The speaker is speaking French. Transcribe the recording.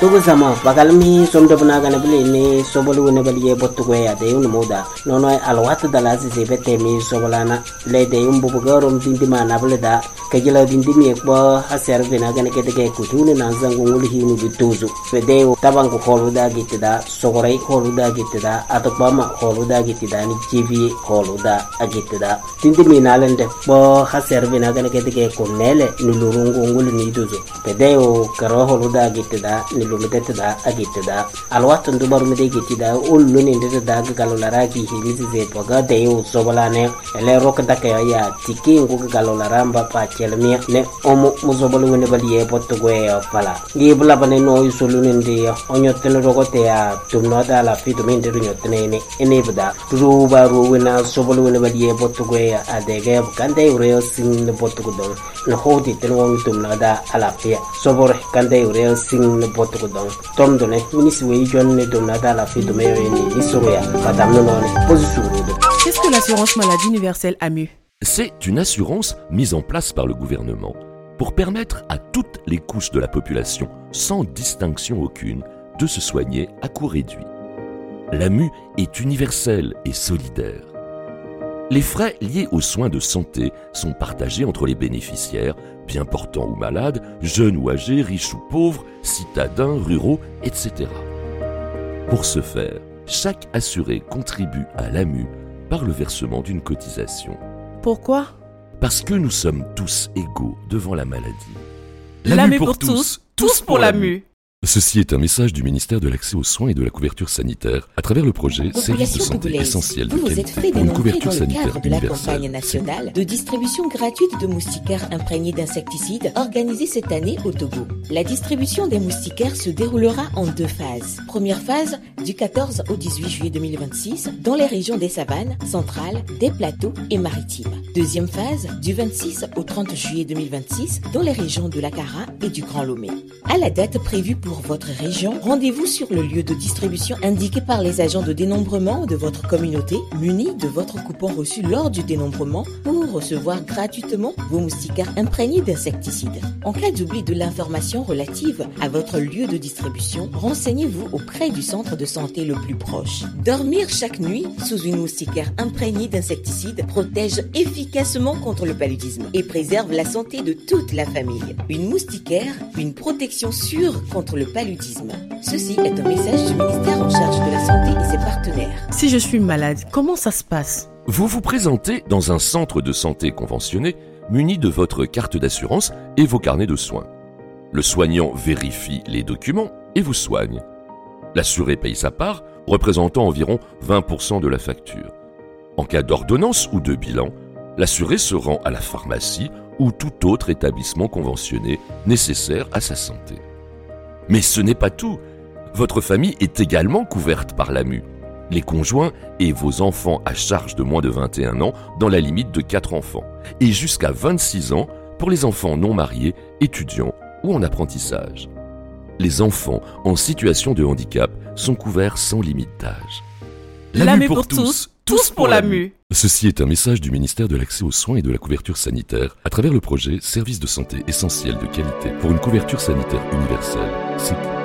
tugu sama bagalmi somdo buna gana bili ni sobolu ne bali ye botu ko ya de un moda nono alwat dala se bete mi sobolana le de un bubu garom dindi mana bele da kejela dindi mi ko haser bina gana ke de ku tunu na zangu ngul hinu bituzu fede tabangu holuda gitida sogorai holuda gitida atokbama holuda gitida ni jivi holuda agitida dindi mi nalende bo haser bina gana ke de ko nele ni lurungu ngul ni tuzu fede karo holuda gitida ni lumedetida agitida alwat ndubar mede gitida ullu ni ndeda galolara ki hilizi ze poga de sobolane ele rokda ke ya tiki ngu galolara mba pa chelmi ne omo muzobolu ne baliye potto goe pala ngi bula bane no yusulu ndi onyotene rogote ya tumno da la fitu mende nyotene ne enebda ruba ruwena sobolu ne baliye potto goe adege kande ureo sin ne potto godon no hodi tenwo tumno da ala pia sobore kande ureo sin ne potto godon tomdo ne minisi we jonne tumno da la fitu me ni isoya madame no ne position. Qu'est-ce que l'assurance maladie universelle AMU? C'est une assurance mise en place par le gouvernement pour permettre à toutes les couches de la population, sans distinction aucune, de se soigner à coût réduit. L'AMU est universelle et solidaire. Les frais liés aux soins de santé sont partagés entre les bénéficiaires, bien portants ou malades, jeunes ou âgés, riches ou pauvres, citadins, ruraux, etc. Pour ce faire, chaque assuré contribue à l'AMU par le versement d'une cotisation. Pourquoi? Parce que nous sommes tous égaux devant la maladie. L'AMU pour tous, tous pour l'AMU. Ceci est un message du ministère de l'Accès aux soins et de la couverture sanitaire à travers le projet Service de santé essentiel de qualité pour une couverture sanitaire de la universelle. campagne nationale de distribution gratuite de moustiquaires imprégnés d'insecticides organisée cette année au Togo. La distribution des moustiquaires se déroulera en 2 phases. Première phase du 14 au 18 juillet 2026 dans les régions des savanes, centrales, des plateaux et maritimes. Deuxième phase du 26 au 30 juillet 2026 dans les régions de l'Akara et du Grand Lomé. À la date prévue pour votre région, rendez-vous sur le lieu de distribution indiqué par les agents de dénombrement de votre communauté, munis de votre coupon reçu lors du dénombrement pour recevoir gratuitement vos moustiquaires imprégnés d'insecticides. En cas d'oubli de l'information relative à votre lieu de distribution, renseignez-vous auprès du centre de santé le plus proche. Dormir chaque nuit sous une moustiquaire imprégnée d'insecticides protège efficacement contre le paludisme et préserve la santé de toute la famille. Une moustiquaire, une protection sûre contre le paludisme. Ceci est un message du ministère en charge de la santé et ses partenaires. Si je suis malade, comment ça se passe? Vous vous présentez dans un centre de santé conventionné muni de votre carte d'assurance et vos carnets de soins. Le soignant vérifie les documents et vous soigne. L'assuré paye sa part, représentant environ 20% de la facture. En cas d'ordonnance ou de bilan, l'assuré se rend à la pharmacie ou tout autre établissement conventionné nécessaire à sa santé. Mais ce n'est pas tout. Votre famille est également couverte par l'AMU. Les conjoints et vos enfants à charge de moins de 21 ans dans la limite de 4 enfants. Et jusqu'à 26 ans pour les enfants non mariés, étudiants ou en apprentissage. Les enfants en situation de handicap sont couverts sans limite d'âge. L'AMU pour tous, tous pour l'AMU. Ceci est un message du ministère de l'Accès aux soins et de la couverture sanitaire à travers le projet Service de santé essentiel de qualité pour une couverture sanitaire universelle.